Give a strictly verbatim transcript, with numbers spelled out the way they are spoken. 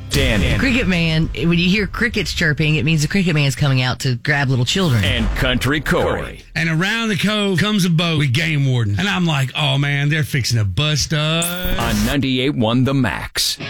Danny. Cricket Man, when you hear crickets chirping, it means the Cricket Man's coming out to grab little children. And Country Corey. And around the cove comes a boat with game warden. And I'm like, oh, man, they're fixing to bust us. On ninety-eight point one The Max.